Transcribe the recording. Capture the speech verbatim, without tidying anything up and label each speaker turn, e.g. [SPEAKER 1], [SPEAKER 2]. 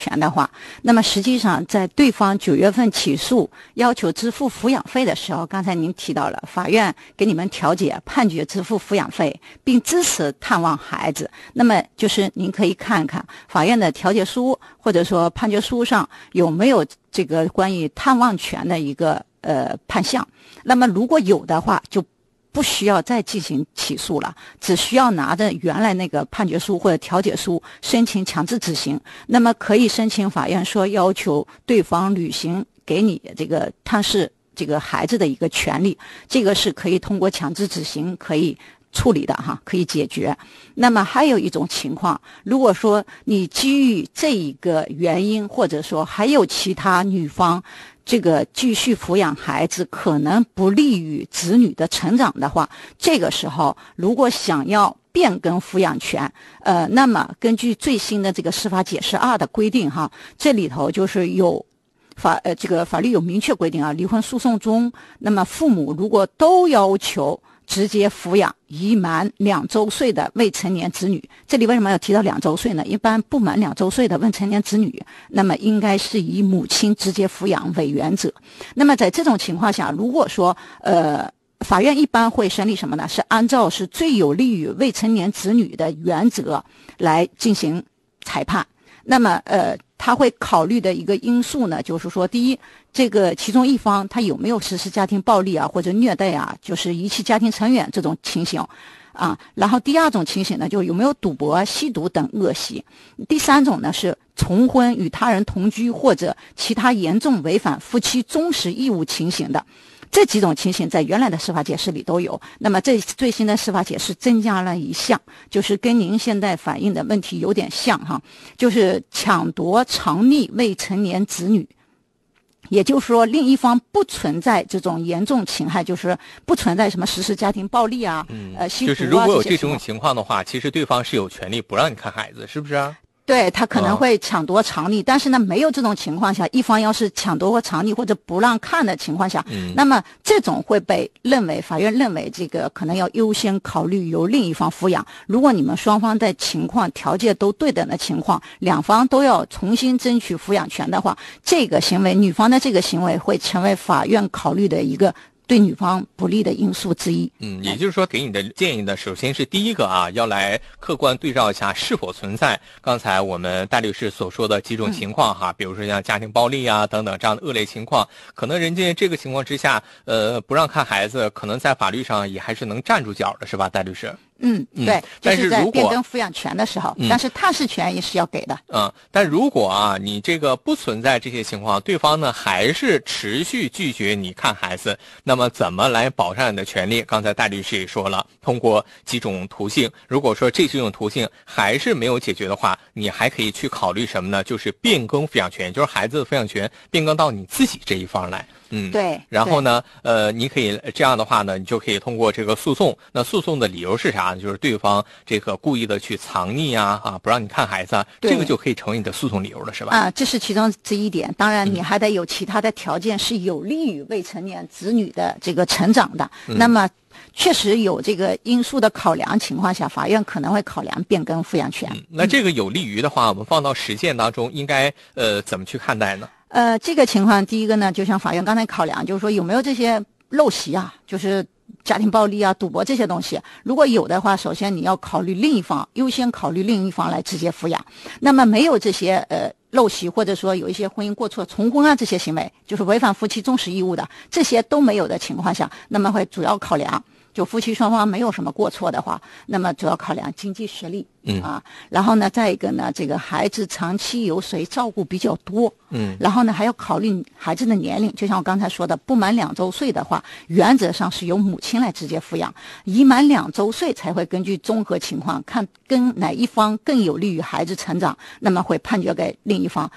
[SPEAKER 1] 权的话，那么实际上在对方九月份起诉要求支付抚养费的时候，刚才您提到了法院给你们调解判决支付抚养费，并支持探望孩子，那么就是您可以看看法院的调解书或者说判决书上有没有这个关于探望权的一个呃判项，那么如果有的话就不需要再进行起诉了，只需要拿着原来那个判决书或者调解书申请强制执行，那么可以申请法院说要求对方履行给你这个探视这个孩子的一个权利，这个是可以通过强制执行可以处理的哈，可以解决。那么还有一种情况，如果说你基于这一个原因，或者说还有其他女方这个继续抚养孩子可能不利于子女的成长的话，这个时候如果想要变更抚养权，呃，那么根据最新的这个司法解释二的规定哈，这里头就是有法呃这个法律有明确规定啊，离婚诉讼中，那么父母如果都要求直接抚养已满两周岁的未成年子女，这里为什么要提到两周岁呢？一般不满两周岁的未成年子女，那么应该是以母亲直接抚养为原则。那么在这种情况下，如果说呃法院一般会审理什么呢？是按照是最有利于未成年子女的原则来进行裁判。那么呃他会考虑的一个因素呢，就是说第一，这个其中一方他有没有实施家庭暴力啊或者虐待啊，就是遗弃家庭成员这种情形啊。然后第二种情形呢，就有没有赌博、吸毒等恶习。第三种呢是重婚、与他人同居或者其他严重违反夫妻忠实义务情形的。这几种情形在原来的司法解释里都有，那么这最新的司法解释增加了一项，就是跟您现在反映的问题有点像哈，就是抢夺藏匿未成年子女。也就是说另一方不存在这种严重侵害，就是不存在什么实施家庭暴力啊、
[SPEAKER 2] 嗯、
[SPEAKER 1] 呃吸毒啊，
[SPEAKER 2] 就是如果有这种情况的话，其实对方是有权利不让你看孩子，是不是啊？
[SPEAKER 1] 对，他可能会抢夺藏匿、哦、但是呢没有这种情况下，一方要是抢夺或藏匿或者不让看的情况下、嗯、那么这种会被认为法院认为这个可能要优先考虑由另一方抚养。如果你们双方在情况条件都对等的情况，两方都要重新争取抚养权的话，这个行为女方的这个行为会成为法院考虑的一个对女方不利的因素之一。
[SPEAKER 2] 嗯，也就是说给你的建议呢，首先是第一个啊，要来客观对照一下是否存在刚才我们戴律师所说的几种情况哈、嗯、比如说像家庭暴力啊等等这样的恶劣情况，可能人家这个情况之下呃不让看孩子，可能在法律上也还是能站住脚的，是吧，戴律师？
[SPEAKER 1] 嗯，对，
[SPEAKER 2] 嗯、但是
[SPEAKER 1] 就是在
[SPEAKER 2] 如果
[SPEAKER 1] 变更抚养权的时候、嗯、但是探视权也是要给的。
[SPEAKER 2] 嗯，但如果啊你这个不存在这些情况，对方呢还是持续拒绝你看孩子，那么怎么来保障你的权利？刚才戴律师也说了，通过几种途径。如果说这几种途径还是没有解决的话，你还可以去考虑什么呢？就是变更抚养权，就是孩子的抚养权变更到你自己这一方来。嗯，
[SPEAKER 1] 对。
[SPEAKER 2] 然后呢，呃，你可以这样的话呢，你就可以通过这个诉讼。那诉讼的理由是啥呢？就是对方这个故意的去藏匿啊，啊，不让你看孩子啊，这个就可以成为你的诉讼理由了，是吧？
[SPEAKER 1] 啊，这是其中之一点。当然，你还得有其他的条件是有利于未成年子女的这个成长的。嗯、那么，确实有这个因素的考量情况下，法院可能会考量变更抚养权。
[SPEAKER 2] 嗯、那这个有利于的话，我们放到实践当中，应该呃怎么去看待呢？
[SPEAKER 1] 呃，这个情况，第一个呢，就像法院刚才考量，就是说有没有这些陋习啊，就是家庭暴力啊、赌博这些东西。如果有的话，首先你要考虑另一方，优先考虑另一方来直接抚养。那么没有这些呃陋习，或者说有一些婚姻过错、重婚啊这些行为，就是违反夫妻忠实义务的，这些都没有的情况下，那么会主要考量。就夫妻双方没有什么过错的话，那么主要考量经济实力，嗯啊，然后呢，再一个呢，这个孩子长期由谁照顾比较多，嗯，然后呢还要考虑孩子的年龄，就像我刚才说的，不满两周岁的话，原则上是由母亲来直接抚养，已满两周岁才会根据综合情况看跟哪一方更有利于孩子成长，那么会判决给另一方。